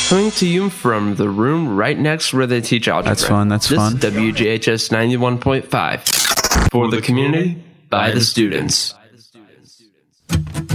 Coming to you from the room right next where they teach algebra. That's fun. This is WGHS 91.5. For the community, by the students.